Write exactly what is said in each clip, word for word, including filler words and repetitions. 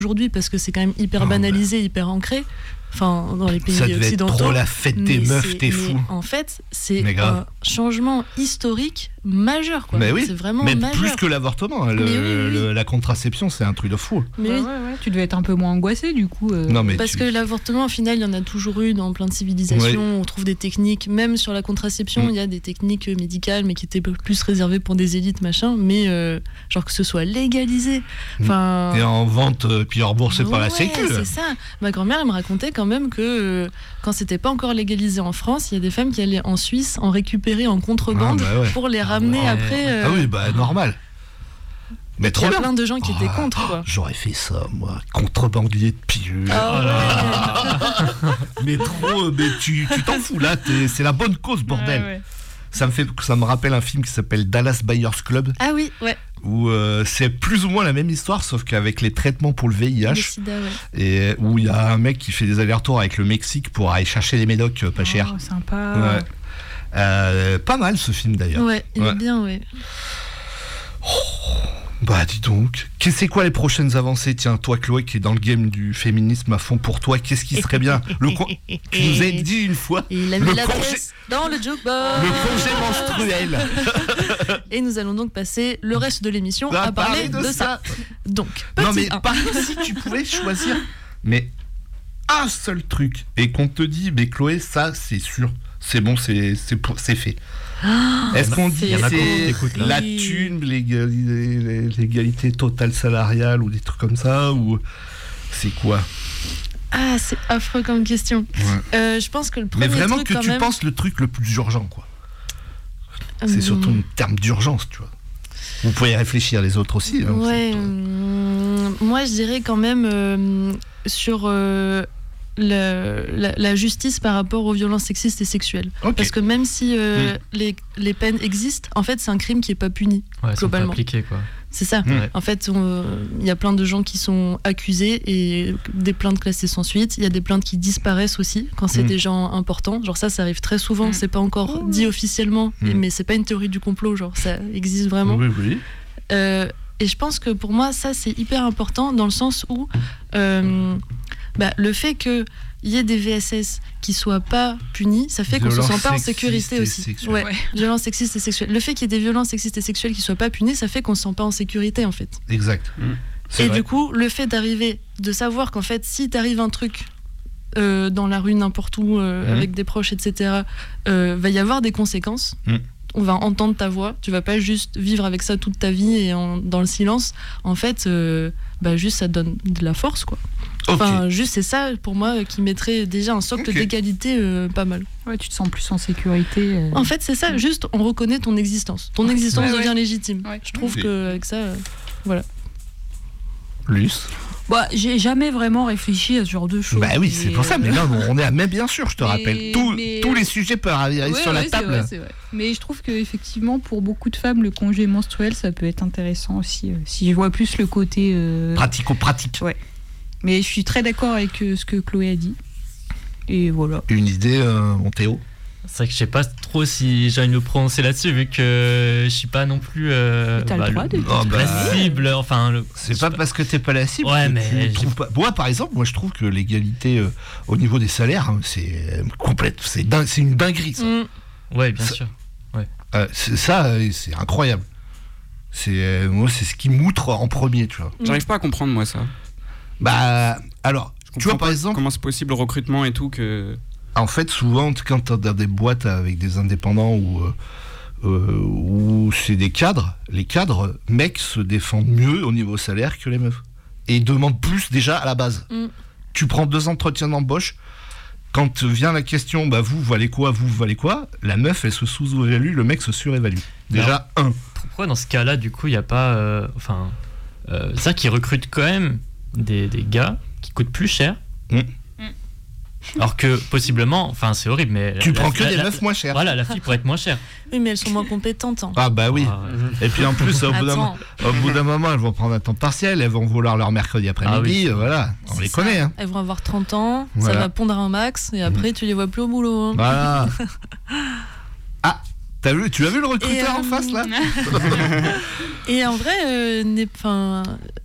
aujourd'hui parce que c'est quand même hyper banalisé, oh, bah. hyper ancré. Enfin, dans les pays ça devait occidentaux. Être trop la fête des meufs, t'es fou. En fait, c'est un changement historique majeur, quoi. Mais oui, c'est vraiment mais majeur. plus que l'avortement. Le, oui, oui, le, oui. La contraception, c'est un truc de fou. Mais ouais, oui. ouais, ouais. Tu devais être un peu moins angoissé, du coup. Euh... Non, mais Parce tu... que l'avortement, au final, il y en a toujours eu dans plein de civilisations. Ouais. On trouve des techniques, même sur la contraception, il mm. y a des techniques médicales, mais qui étaient plus réservées pour des élites, machin. Mais euh, genre que ce soit légalisé. Enfin. Et en vente, euh, puis remboursé ouais, par la Sécu. C'est ça. Ma grand-mère, elle me racontait quand même que euh, quand c'était pas encore légalisé en France, il y a des femmes qui allaient en Suisse en récupérer en contrebande ah, bah ouais. pour les ramener ah, ouais. après. Euh... Ah oui, bah normal. Mais trop il y a bien. plein de gens qui oh, étaient contre, quoi. J'aurais fait ça, moi, contrebandier de pilules. Oh, ouais. Mais trop, mais tu, tu t'en fous là, c'est la bonne cause, bordel. Ouais, ouais. Ça me fait, ça me rappelle un film qui s'appelle Dallas Buyers Club. Ah oui, ouais. Où euh, c'est plus ou moins la même histoire, sauf qu'avec les traitements pour le V I H. Le sida, ouais. Et où il y a un mec qui fait des allers-retours avec le Mexique pour aller chercher des médocs pas oh, chers. Sympa. Ouais. Euh, pas mal ce film d'ailleurs. Ouais, il ouais. est bien, ouais. Oh, bah dis donc, c'est quoi les prochaines avancées? Tiens, toi Chloé qui est dans le game du féminisme à fond, pour toi, qu'est-ce qui serait bien? Le con... Tu nous as dit une fois. Il a mis la pièce dans le jukebox. Le congé menstruel. Et nous allons donc passer le reste de l'émission à, à parler, parler de, de ça. ça. Donc, petit non mais un. par contre, si tu pouvais choisir, mais un seul truc, et qu'on te dit, mais Chloé, ça c'est sûr. C'est bon, c'est, c'est, c'est fait. Ah, est-ce qu'on dit c'est c'est la thune, l'égalité, l'égalité totale salariale ou des trucs comme ça, ou c'est quoi? Ah, c'est affreux comme question. Ouais. Euh, je pense que le premier Mais vraiment truc, que quand tu même... penses le truc le plus urgent, quoi. Hum... C'est surtout un terme d'urgence, tu vois. Vous pouvez y réfléchir, les autres aussi. Hein, ouais. Hum, moi, je dirais quand même euh, sur... Euh, Le, la, la justice par rapport aux violences sexistes et sexuelles. Okay. Parce que même si euh, mmh. les, les peines existent, en fait, c'est un crime qui n'est pas puni, ouais, globalement. Pas appliqué, quoi. C'est ça. Mmh. En fait, il y a plein de gens qui sont accusés et des plaintes classées sans suite. Il y a des plaintes qui disparaissent aussi quand c'est mmh. des gens importants. Genre ça, ça arrive très souvent. Mmh. C'est pas encore dit officiellement, mmh. mais c'est pas une théorie du complot. Genre ça existe vraiment. Oui, oui. Euh, et je pense que pour moi, ça, c'est hyper important dans le sens où... Euh, Bah, le fait qu'il y ait des V S S qui ne soient pas punis, ça fait qu'on ne se sent pas en sécurité aussi. Ouais. Ouais. Violences sexistes et sexuelles. Le fait qu'il y ait des violences sexistes et sexuelles qui ne soient pas punies, ça fait qu'on ne se sent pas en sécurité, en fait. Exact. Mmh. Et vrai. Du coup, le fait d'arriver, de savoir qu'en fait, si t'arrive un truc euh, dans la rue, n'importe où, euh, mmh. avec des proches, et cetera, euh, va y avoir des conséquences. Mmh. On va entendre ta voix. Tu vas pas juste vivre avec ça toute ta vie et en, dans le silence. En fait, euh, bah juste ça te donne de la force, quoi. Enfin, okay. juste c'est ça pour moi qui mettrait déjà un socle okay. d'égalité euh, pas mal. Ouais, tu te sens plus en sécurité. Euh... En fait, c'est ça. Juste, on reconnaît ton existence. Ton ouais. existence ouais, devient ouais. légitime. Ouais. Je trouve okay. qu'avec ça, euh, voilà. Luce. Bah, j'ai jamais vraiment réfléchi à ce genre de choses. Bah oui, c'est pour ça, mais là, on est à même bien sûr, je te mais, rappelle. Tout, mais... Tous les sujets peuvent arriver ouais, sur ouais, la table. C'est vrai, c'est vrai. Mais je trouve qu'effectivement, pour beaucoup de femmes, le congé menstruel, ça peut être intéressant aussi. Euh, si je vois plus le côté. Euh... Pratico-pratique. Ouais. Mais je suis très d'accord avec euh, ce que Chloé a dit. Et voilà. Une idée, euh, mon Théo? C'est vrai que je sais pas trop si j'ai envie de me prononcer là-dessus, vu que je suis pas non plus euh, t'as bah, le droit de le, oh, bah, la cible. Enfin, le, c'est pas, pas parce que t'es pas la cible. Ouais, mais tu pas... Moi, par exemple, moi je trouve que l'égalité euh, au niveau des salaires, hein, c'est euh, complète, c'est, din- c'est une dinguerie. Ça. Mmh. Ouais, bien ça, sûr. Ouais. Euh, c'est, ça, euh, c'est incroyable. C'est euh, moi, c'est ce qui m'outre en premier, tu vois. J'arrive pas à comprendre moi ça. Bah, alors, tu vois par exemple, comment c'est possible le recrutement et tout que. En fait, souvent, quand tu as dans des boîtes avec des indépendants ou euh, euh, où c'est des cadres, les cadres, mecs, se défendent mieux au niveau salaire que les meufs. Et ils demandent plus déjà à la base. Mm. Tu prends deux entretiens d'embauche, quand vient la question, bah vous, vous valez quoi, vous, vous valez quoi, la meuf, elle se sous-évalue, le mec se surévalue. Déjà, Alors, un. Pourquoi dans ce cas-là, du coup, il n'y a pas... Euh, enfin, euh, c'est ça qu'ils recrutent quand même des, des gars qui coûtent plus cher. Mm. Alors que possiblement, enfin c'est horrible, mais tu la, prends la, que la, des la, meufs moins chères. Voilà, la fille pourrait être moins chère. Oui, mais elles sont moins compétentes. Hein. Ah bah oui. Ah, et puis en plus, au bout, d'un, au bout d'un moment, elles vont prendre un temps partiel, elles vont vouloir leur mercredi après-midi, ah oui. voilà, on c'est les ça. connaît. Hein. Elles vont avoir trente ans, voilà. Ça va pondre un max, et après mmh. tu les vois plus au boulot. Hein. Voilà. Ah, t'as vu, tu as vu le recruteur euh, en face là? Et en vrai, euh,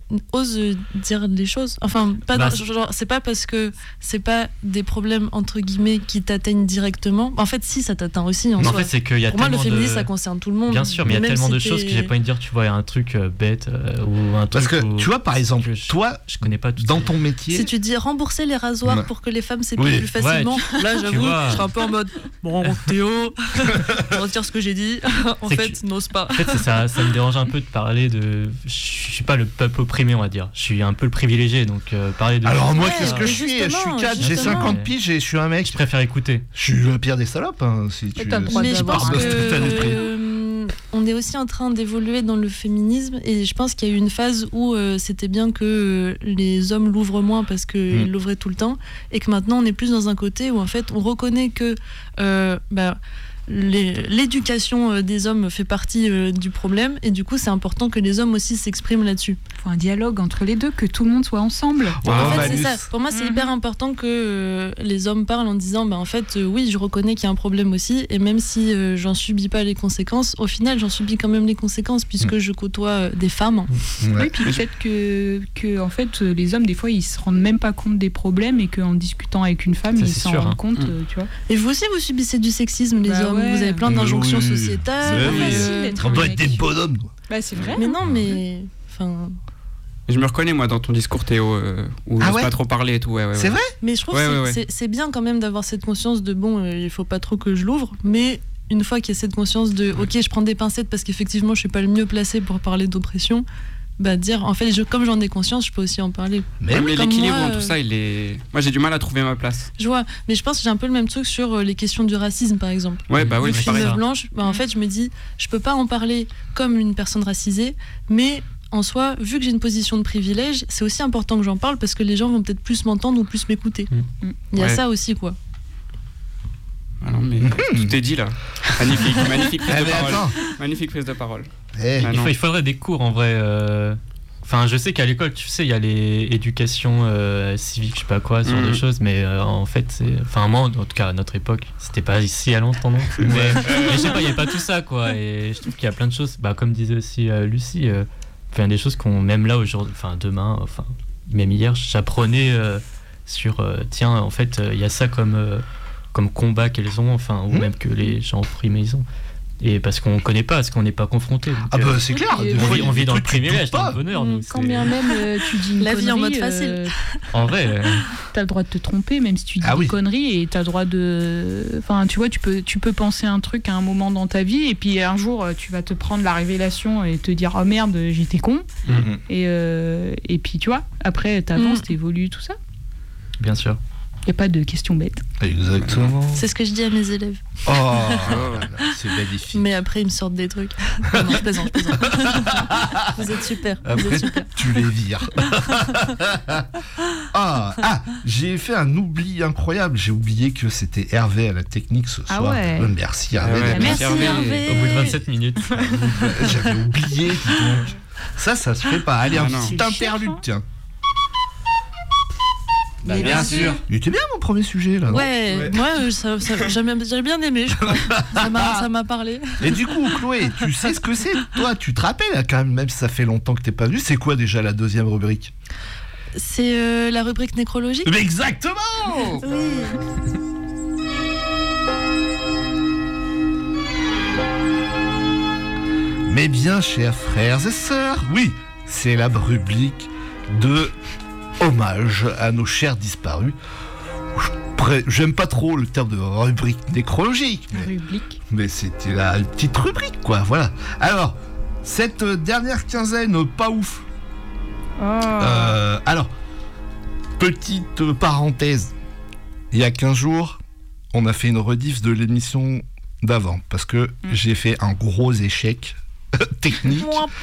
ose dire les choses. Enfin, pas Bah, dans- genre, c'est pas parce que c'est pas des problèmes entre guillemets qui t'atteignent directement. En fait, si ça t'atteint aussi en Mais en soi. fait, c'est qu'il y a Pour moi, le tellement féminisme, de... ça concerne tout le monde. Bien sûr, mais il y a Même tellement si de t'es- choses que j'ai pas envie de dire. Tu vois, il y a un truc euh, bête euh, ou un truc. Parce que, où- tu vois, par exemple, que je- toi, je connais pas tout dans ça. ton métier. Si tu dis rembourser les rasoirs Ouais. pour que les femmes s'épilent Oui. plus facilement, Ouais, là tu j'avoue, vois. je serais un peu en mode bon Théo, je retire ce que j'ai dit. En C'est que fait, n'ose pas. En fait, c'est ça, ça me dérange un peu de parler de. Je suis pas le peuple opprimé, on va dire. Je suis un peu le privilégié, donc euh, parler de. Alors moi, Ouais, qu'est-ce que mais je suis Je suis justement, quatre, j'ai justement. cinquante piges et je suis un mec. Je préfère écouter. Je suis le pire des salopes. Hein, si tu... t'as le droit Mais je d'avoir pense un que état d'esprit. euh, on est aussi en train d'évoluer dans le féminisme et je pense qu'il y a eu une phase où euh, c'était bien que euh, les hommes l'ouvrent moins parce qu'ils Mm. l'ouvraient tout le temps et que maintenant on est plus dans un côté où en fait on reconnaît que euh, bah, les- l'éducation euh, des hommes fait partie euh, du problème et du coup c'est important que les hommes aussi s'expriment là-dessus. Il faut un dialogue entre les deux, que tout le monde soit ensemble. Ouais, en fait, Manus. c'est ça. Pour moi, c'est Mhm. hyper important que euh, les hommes parlent en disant bah, en fait, euh, oui, je reconnais qu'il y a un problème aussi, et même si euh, j'en subis pas les conséquences, au final, j'en subis quand même les conséquences puisque je côtoie euh, des femmes. Ouais. Oui, puis peut-être que, que en fait, euh, les hommes, des fois, ils se rendent même pas compte des problèmes et qu'en discutant avec une femme, Ça, ils c'est s'en sûr, rendent hein. compte, Mm. euh, tu vois. Et vous aussi, vous subissez du sexisme, les Bah hommes. ouais. Vous avez plein Mais d'injonctions oui. sociétales. Mais C'est oui. pas euh, facile d'être On un doit mec. être des bonhommes. quoi. Bah, c'est vrai. Mais non, mais. Enfin. Et je me reconnais, moi, dans ton discours, Théo, euh, où Ah j'ose ouais pas trop parler et tout. Ouais, ouais, C'est ouais. vrai Mais je trouve Ouais, que c'est- ouais, ouais. c'est c'est bien quand même d'avoir cette conscience de bon, euh, il faut pas trop que je l'ouvre, mais une fois qu'il y a cette conscience de ok, je prends des pincettes parce qu'effectivement je suis pas le mieux placé pour parler d'oppression, bah dire en fait je, comme j'en ai conscience, je peux aussi en parler. Mais Ouais, oui. mais comme l'équilibre moi, dans tout euh, ça, il est. Moi, j'ai du mal à trouver ma place. Je vois, mais je pense que j'ai un peu le même truc sur euh, les questions du racisme par exemple. Ouais, bah oui, Je c'est suis pareil. meuf blanche, bah, en fait je me dis je peux pas en parler comme une personne racisée, mais en soi, vu que j'ai une position de privilège, c'est aussi important que j'en parle parce que les gens vont peut-être plus m'entendre ou plus m'écouter. Mm. Il y a Ouais. ça aussi quoi. Ah non, mais tout est dit là. Magnifique, magnifique prise Eh de mais parole. attends. Magnifique prise de parole. Eh, Ah Il, non. faut- il faudrait des cours en vrai. euh, Enfin, je sais qu'à l'école, tu sais, il y a les éducations euh, civiques, je sais pas quoi, ce genre Mhm. de choses, mais euh, en fait, c'est. Enfin, moi, en tout cas, à notre époque, c'était pas ici à longtemps non plus. Mais, mais je sais pas, il y avait pas tout ça, quoi. Et je trouve qu'il y a plein de choses, bah, comme disait aussi euh, Lucie, euh, enfin, des choses qu'on, même là, aujourd'hui, enfin, demain, enfin, même hier, j'apprenais euh, sur, euh, tiens, en fait, euh, il y a ça comme, euh, comme combat qu'elles ont, enfin, ou Mhm. même que les gens opprimés ils ont. Et parce qu'on connaît pas, parce qu'on n'est pas confronté. donc, Ah euh, bah c'est clair. Et des on fois, vit, il y a on des vit dans le trucs, tu privilège, doutes dans pas. le bonheur. nous, c'est- Quand bien même euh, tu dis une La vie en mode connerie, facile. euh, En vrai, euh, t'as le droit de te tromper, même si tu dis Ah des oui. conneries, et t'as le droit de. Enfin, tu vois, tu peux, tu peux penser un truc à un moment dans ta vie, et puis un jour, euh, tu vas te prendre la révélation et te dire oh merde, j'étais con. Mhm. Et, euh, et puis, tu vois, après, t'avances, Mm. t'évolues, tout ça. bien sûr. Y a pas de questions bêtes. Exactement. C'est ce que je dis à mes élèves. Oh, voilà, c'est magnifique. Mais après, ils me sortent des trucs. non, je plaisante, je plaisante. Vous êtes super. Vous Après, êtes super. tu les vires. ah, ah, j'ai fait un oubli incroyable. J'ai oublié que c'était Hervé à la technique ce Ah soir. ouais. Euh, Merci Hervé. Ah ouais, d'être Merci Hervé. Hervé. Au bout de vingt-sept minutes. là. J'avais oublié. dis donc. Ça, ça se fait pas. Allez, un Ah non. petit C'est interlude, cher, hein. tiens. Bah, bien sûr. Il était bien mon premier sujet là. non Ouais, Ouais. moi, euh, ça, ça- j'ai bien j'ai bien aimé, je crois. Ça m'a ça m'a parlé. Et du coup, Chloé, tu sais ce que c'est? Toi, tu te rappelles hein, quand même, même si ça fait longtemps que t'es pas venu. C'est quoi déjà la deuxième rubrique? C'est euh, la rubrique nécrologique. Mais exactement. Oui. Mes bien chers frères et sœurs, oui, c'est la rubrique de hommage à nos chers disparus. Je pré- J'aime pas trop le terme de rubrique nécrologique, mais, Rubrique. mais c'était la petite rubrique, quoi, voilà. Alors, cette euh, dernière quinzaine, pas ouf. Oh. Euh, alors, petite euh, parenthèse. Il y a quinze jours, on a fait une rediff de l'émission d'avant, parce que j'ai fait un gros échec technique.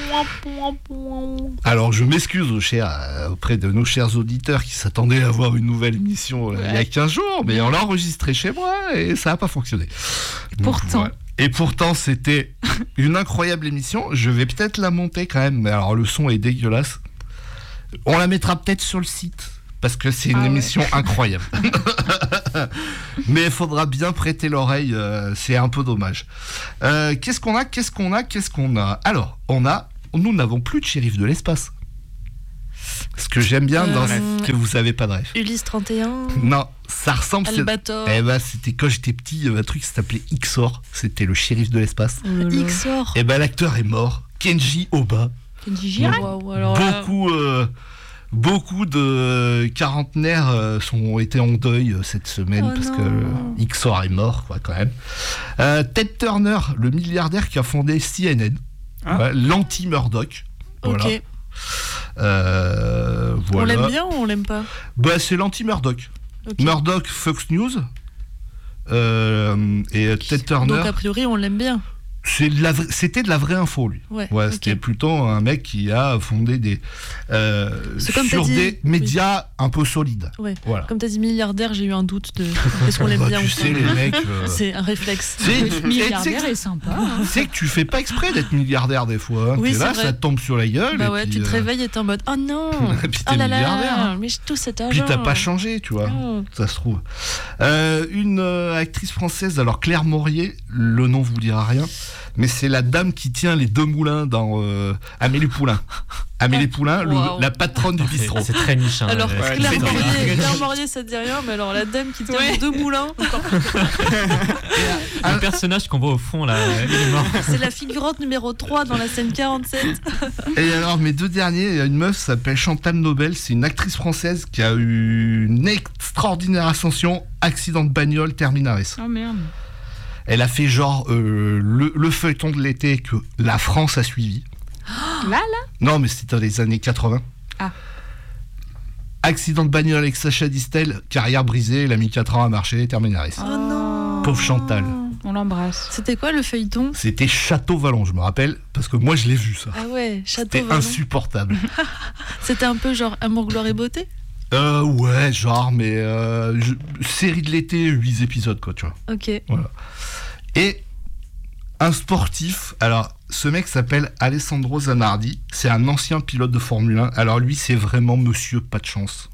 Alors je m'excuse aux chers, euh, auprès de nos chers auditeurs qui s'attendaient à voir une nouvelle émission euh, il y a quinze jours, mais on l'a enregistré chez moi et ça n'a pas fonctionné. Donc, Pourtant. voilà. Et pourtant c'était une incroyable émission. Je vais peut-être la monter quand même, mais alors le son est dégueulasse. On la mettra peut-être sur le site parce que c'est une Ah ouais. émission incroyable. Mais il faudra bien prêter l'oreille, euh, c'est un peu dommage. Euh, qu'est-ce qu'on a Qu'est-ce qu'on a Qu'est-ce qu'on a Alors, on a, nous n'avons plus de shérif de l'espace. Ce que j'aime bien dans Euh, ce que vous savez pas de rêve. Ulysse trente et un, Non, ça ressemble. c'est- Albator, Eh ben, c'était quand j'étais petit, il y avait un truc qui s'appelait Ixor. C'était le shérif de l'espace. Ixor. Et ben, l'acteur est mort. Kenji Oba. Kenji Girac. Waouh, alors là, Beaucoup, euh, beaucoup de quarantenaires euh, sont, ont été en deuil euh, cette semaine Oh parce non. que euh, Ixor est mort, quoi, quand même. Euh, Ted Turner, le milliardaire qui a fondé C N N, Ah. ouais, l'anti-Murdoch. Voilà. ok. Euh, On voilà. l'aime bien ou on l'aime pas? Bah, c'est l'anti-Murdoch. Ok. Murdoch, Fox News. Euh, et Ted Turner, Donc a priori on l'aime bien. c'est de la vra- c'était de la vraie info, lui. Ouais. Ouais, ok. c'était plutôt un mec qui a fondé des euh, C'est comme sur t'as dit, des oui. médias un peu solides. Ouais. Voilà. Comme t'as dit milliardaire, j'ai eu un doute de est-ce qu'on l'aime Bah, bien tu ou sais, pas. les mecs. euh, C'est un réflexe. tu sais, Le tu sais milliardaire que- est sympa. hein. tu sais que tu fais pas exprès d'être milliardaire des fois. hein. Oui, T'es c'est là, vrai. ça te tombe sur la gueule. Bah et ouais, puis, tu te euh, réveilles et t'es en mode oh non, et puis oh t'es là milliardaire. là, hein. mais j'ai tout cet Puis argent. t'as pas changé, tu vois. Oh. Ça se trouve. Euh, une euh, actrice française, alors Claire Maurier, le nom vous dira rien, mais c'est la dame qui tient les deux moulins dans euh, Amélie Poulain. Amélie Poulain, le- Wow. la patronne du C'est bistrot. c'est très niche. Hein, Alors, euh, Ouais, Claire c'est Maurier, très Claire Maurier, ça te dit rien, mais alors la dame qui tient Ouais. les deux moulins, Le personnage qu'on voit au fond là, il est mort. c'est la figurante numéro trois dans la scène quarante-sept. Et alors, mes deux derniers, il y a une meuf qui s'appelle Chantal Nobel, c'est une actrice française qui a eu une extraordinaire ascension, accident de bagnole, terminaris. Oh merde. Elle a fait genre euh, le, le feuilleton de l'été que la France a suivi. Là, là. Non, mais c'était dans les années quatre-vingts. Ah. Accident de bagnole avec Sacha Distel, carrière brisée, elle a mis quatre ans à marcher, terminaris. Oh non. Pauvre Chantal. On l'embrasse. C'était quoi le feuilleton? C'était Château Vallon, je me rappelle, parce que moi je l'ai vu ça. Ah ouais, Château C'était Vallon. insupportable. C'était un peu genre Amour, gloire et beauté. euh, ouais, genre, mais euh, je- série de l'été, huit épisodes, quoi, tu vois. Ok. Et un sportif, alors ce mec s'appelle Alessandro Zanardi, c'est un ancien pilote de Formule un. Alors lui, c'est vraiment monsieur pas de chance.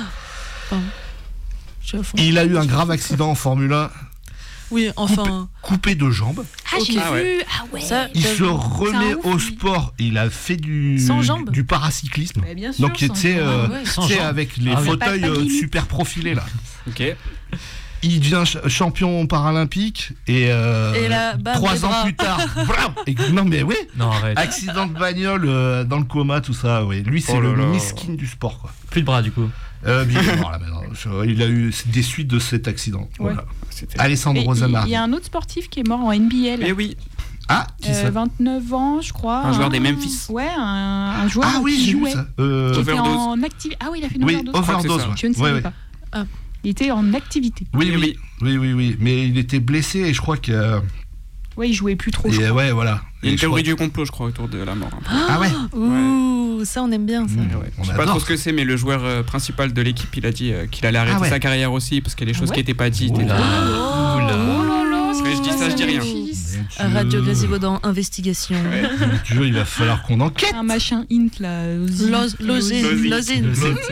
Je suis à fond. Il a eu un grave accident en Formule un, Oui, enfin. coupé de jambes. Ah, j'ai Ok. Ah vu. ouais. Ah ouais. Ça, Il j'avoue. se remet ouf, au lui. sport. Il a fait du, Sans jambes du paracyclisme. Bah, bien sûr. Donc, tu sans sais, jambes. euh, Ah ouais. Sans tu sais, jambes. avec les Ah oui. fauteuils Pas- pas de euh, limite. super profilés là. Ok. Il devient ch- champion paralympique et, euh, Et là, bam, les trois ans bras. plus tard, blam, et- non mais oui, Non, arrête. accident de bagnole euh, dans le coma, tout ça, oui. Lui c'est Oh là le là. miskin du sport quoi. Plus de bras du coup. Euh, bien, il est mort, là, maintenant. Je- Il a eu des suites de cet accident. Voilà. C'était- Et Alessandro Il Zanardi. il y a un autre sportif qui est mort en N B L. Mais oui, Ah, qui Euh, ça vingt-neuf ans, je crois. Un joueur hein. des Memphis. Ouais, un, un joueur Ah oui, qui j'ai vu jouait. ça. Euh, Qui était Overdose. en activité. Ah oui, il a fait une oui, overdose. crois que c'est overdose. ça. ouais. Je ne savais Ouais, ouais. pas. Ah. Il était en activité. Oui, Oui, oui, oui, oui, oui. Mais il était blessé et je crois que. euh, Ouais, il jouait plus trop. je et, crois. ouais, voilà. il y a Et une je théorie crois- du complot, je crois, autour de la mort. un peu. Ah ouais. Ouh, ça on aime bien ça. Mmh, Ouais. on Je sais pas adore. trop ce que c'est, mais le joueur euh, principal de l'équipe, il a dit euh, qu'il allait arrêter Ah ouais. sa carrière aussi parce qu'il y a des Ah choses ouais qui n'étaient pas dites. et Oula. tout. Oh, Oula. Oh là là, Mais je dis ça, je dis rien. Memphis. Mon Dieu. Radio Gazivaudan, investigation. Ouais. Mon Dieu, il va falloir qu'on enquête. Un machin int là. Ozzy. Loz- Lozine, Lozine. Lozine.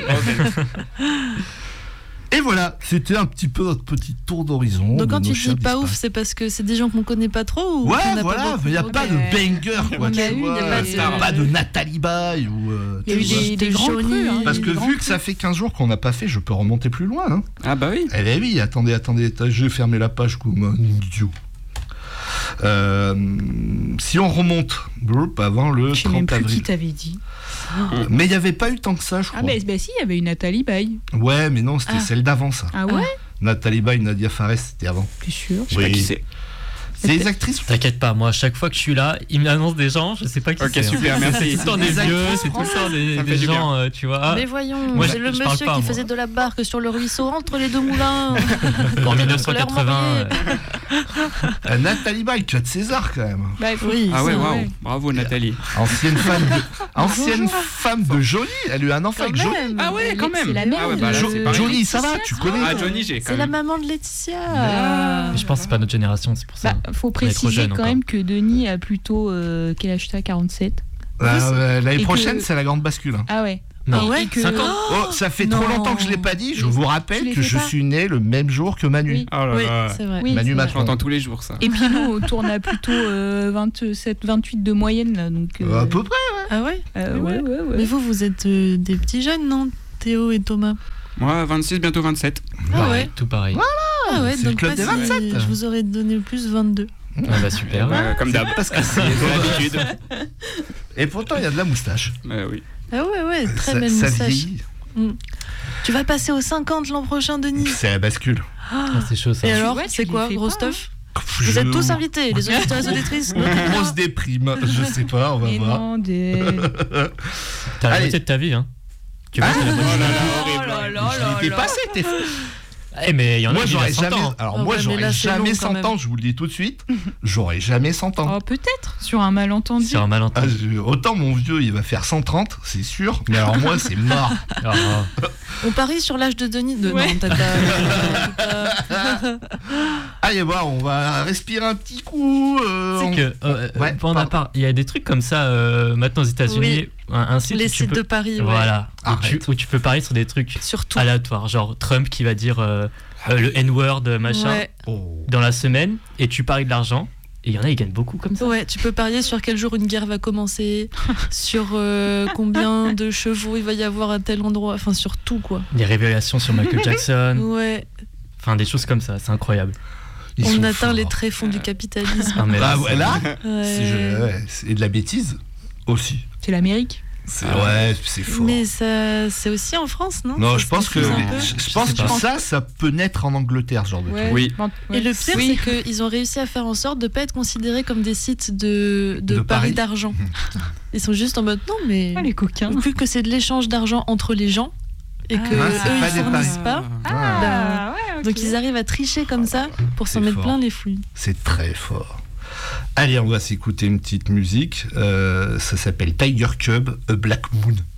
Et voilà, c'était un petit peu notre petit tour d'horizon. Donc de quand nos tu chers dis pas disparus. ouf, c'est parce que c'est des gens qu'on connaît pas trop ou Ouais, qu'on a voilà, pas il n'y a beaucoup pas de Ouais. banger, quoi. On tu a eu, vois. il y a pas Il de- y a pas de Nathalie Baye ou. euh, Il y a eu tu vois. des, des grands Johnny. crus. hein, Parce il y a que eu des grands vu que ça fait quinze jours qu'on n'a pas fait, je peux remonter plus loin. Hein. Ah bah oui. Eh ben oui, attendez, attendez, attendez, je vais fermer la page comme un idiot. Euh, si on remonte broup, avant le crus. Je sais même trente plus qui avril. t'avait dit. Mais il n'y avait pas eu tant que ça, je crois. Ah bah, bah si, il y avait une Nathalie Baye. Ouais, mais non, c'était Ah. celle d'avant, ça. Ah ouais, Nathalie Baye, Nadia Fares, c'était avant. t'es sûr? Je sais pas qui c'est. C'est les actrices. T'inquiète pas, moi, à chaque fois que je suis là, ils m'annoncent des gens, je sais pas qui Ok, c'est. hein. super, C'est merci. tout le temps des Des vieux, actrices, c'est tout le temps des, Ça me des fait du gens, euh, tu vois. Ah, Mais voyons, Moi, c'est je- le je parle monsieur pas, qui moi. faisait de la barque sur le ruisseau entre les deux moulins. en mille neuf cent quatre-vingts. Claire euh, Euh, Nathalie Baye, tu as de César quand même. Bah, Oui, Ah ouais, c'est waouh. vrai. Bravo Nathalie. Ancienne femme de, ancienne femme de Johnny. Elle a eu un enfant quand avec Johnny. même. Ah ouais, quand même. C'est la mère Ah ouais, bah là, de- c'est pareil. Johnny, ça va, Laetitia, tu ça connais. va. Ah Johnny, j'ai quand C'est la même. maman de Laetitia. Ah. mais je pense que c'est pas notre génération, c'est pour ça. Bah, faut On est trop préciser jeunes quand encore. même que Denis a plutôt euh, quel âge t'as, quarante-sept. Euh, euh, L'année Et prochaine, que- c'est la grande bascule. hein. Ah ouais. Non. Ah ouais Et que- cinquante Oh, ça fait Non. trop longtemps que je l'ai pas dit. Je Tu vous les rappelle que fais je pas suis né le même jour que Manu. Oui. Oh là Oui, là. c'est vrai. Oui, Manu c'est vrai. Je Macron. l'entends tous les jours, ça. Et puis nous, on tourne à plutôt euh, vingt-sept, vingt-huit de moyenne là, donc. euh, À peu près. Ah ouais euh, ouais, ouais, ouais. Mais vous, vous êtes euh, des petits jeunes, non Théo et Thomas. Moi, vingt-six, bientôt vingt-sept. Ah Pareil, ouais. tout pareil. Ah ouais, c'est le donc club pas des si- vingt-sept. Je vous aurais donné plus vingt-deux. Ah bah super. Ouais, comme d'hab. Parce que c'est D'habitude. Et pourtant, il y a de la moustache. Euh, oui. Ah ouais, ouais, très ça, belle ça moustache. vieillit. Tu vas passer aux cinquante l'an prochain, Denis. C'est la bascule. Ah, c'est chaud ça. Et alors, Ouais, tu c'est les quoi, fais gros pas, stuff Je- Vous êtes tous invités, les auditeurs et les auditrices. Grosse déprime. Je sais pas, on va Mais voir. non, des. T'as la Allez. moitié de ta vie, hein. Tu vois, Ah, c'est la moitié. Oh là là, Oh horrible. là là Je là l'ai là. passé, t'es fou. Eh, mais il y en a Moi, qui j'aurais vivent à cent jamais. ans. Alors, Ah moi, ouais, mais j'aurais là, c'est jamais long, quand cent même. ans, je vous le dis tout de suite. J'aurais jamais cent ans. Oh, peut-être, sur un malentendu. C'est un Ah, malentendu. je- autant mon vieux, il va faire cent trente, c'est sûr. Mais alors, moi, c'est mort. Ah, On parie sur l'âge de Denis. De... Ouais. Non, peut-être pas. peut-être pas. Allez, voir, on va respirer un petit coup. euh, tu on- sais que, euh, Ouais, pour pardon. ma part, il y a des trucs comme ça euh, maintenant aux États-Unis. Oui. Un, un site Les où tu sites peux- de Paris, ouais. Voilà. Où tu, Arrête. où tu peux parier sur des trucs Surtout. aléatoires. Genre Trump qui va dire euh, euh, le N-word, machin, Ouais. Oh. dans la semaine. Et tu paries de l'argent. Et il y en a, ils gagnent beaucoup comme ça. Ouais, tu peux parier sur quel jour une guerre va commencer, sur euh, combien de chevaux il va y avoir à tel endroit, enfin sur tout quoi. Des révélations sur Michael Jackson. Ouais, Enfin, des choses comme ça. C'est incroyable. Ils on sont atteint forts. les tréfonds du capitalisme. Ah, mais Bah là, voilà. Ouais. C'est je- ouais, c'est- et de la bêtise aussi. C'est l'Amérique. C'est ouais, c'est fort. Mais ça, c'est aussi en France, non Non, Ça je se pense que diffuse un peu. je, je Je pense sais que pas. ça, ça peut naître en Angleterre, ce genre de truc. Oui. Bon, ouais. Et le pire, Oui. c'est qu'ils ont réussi à faire en sorte de ne pas être considérés comme des sites de, de, De paris paris. d'argent. Ils sont juste en mode non, mais Ah, les coquins. vu que c'est de l'échange d'argent entre les gens et que Ah, c'est eux pas ils des fournissent paris. pas, Ah, Bah, ouais, ok. donc ils arrivent à tricher comme ça pour s'en C'est mettre fort. plein les fouilles. C'est très fort. Allez, on va s'écouter une petite musique. Euh, ça s'appelle Tiger Cub, A Black Moon.